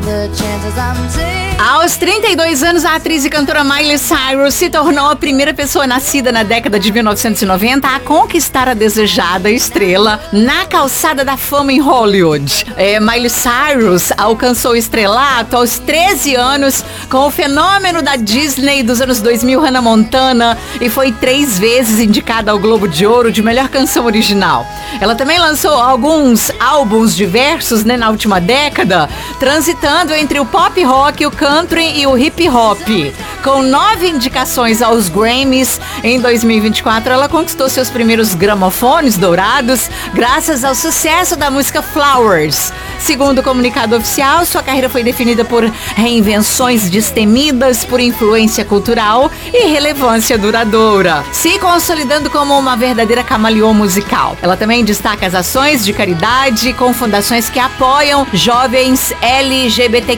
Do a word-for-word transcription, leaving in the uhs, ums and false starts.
Aos trinta e dois anos, a atriz e cantora Miley Cyrus se tornou a primeira pessoa nascida na década de mil novecentos e noventa a conquistar a desejada estrela na calçada da fama em Hollywood. É, Miley Cyrus alcançou o estrelato aos treze anos com o fenômeno da Disney dos anos dois mil, Hannah Montana, e foi três vezes indicada ao Globo de Ouro de melhor canção original. Ela também lançou alguns álbuns diversos, né, na última década, transitando entre o pop rock, o country e o hip hop. Com nove indicações aos Grammys, em dois mil e vinte e quatro ela conquistou seus primeiros gramofones dourados graças ao sucesso da música Flowers. Segundo o comunicado oficial, sua carreira foi definida por reinvenções destemidas, por influência cultural e relevância duradoura, se consolidando como uma verdadeira camaleão musical. Ela também destaca as ações de caridade com fundações que apoiam jovens L G B T